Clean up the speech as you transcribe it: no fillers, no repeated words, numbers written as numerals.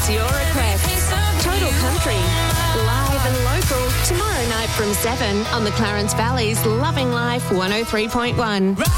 your requests. Total Country, live and local, tomorrow night from 7 on the Clarence Valley's Loving Life 103.1.